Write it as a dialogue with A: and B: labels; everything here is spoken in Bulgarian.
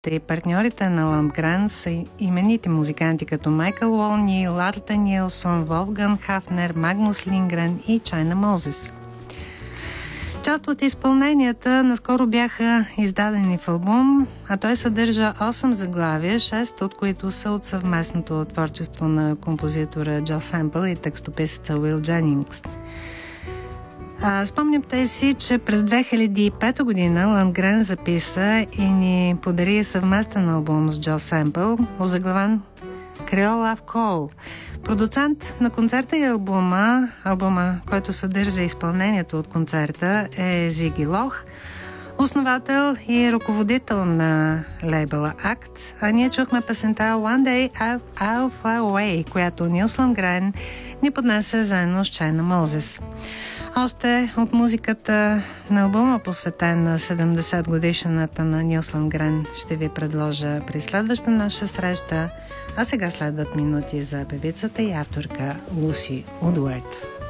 A: и партньорите на Ландгрен са именити музиканти като Майкъл Уолни, Ларс Даниелсон, Волфган Хафнер, Магнус Лингрен и Чайна Мозес. Част от изпълненията наскоро бяха издадени в албум, а той съдържа 8 заглавия, 6 от които са от съвместното творчество на композитора Джо Семпъл и текстописеца Уил Дженингс. Спомняте си, че през 2005 година Ландгрен записа и ни подари съвместен албум с Джо Семпъл, озаглавен Creole Love Call. Продуцент на концерта и албума, който съдържа изпълнението от концерта, е Зиги Лох, основател и ръководител на лейбъла Act, а ние чухме песента One Day I'll Fly Away, която Нилс Ландгрен ни поднесе заедно с Чайна Мозес. Още от музиката на албума, посветен на 70 годишната на Нилс Ландгрен, ще ви предложа при следваща наша среща, а сега следват минути за певицата и авторка Луси Удуард.